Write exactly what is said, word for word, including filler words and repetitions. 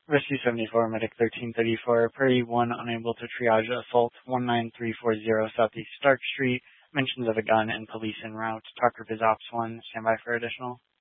Rescue seventy-four, Medic thirteen thirty-four, Prairie one unable to triage assault one nine three four zero Southeast Stark Street. Mentions of a gun and police en route. Talk Group is Ops one. Stand by for additional.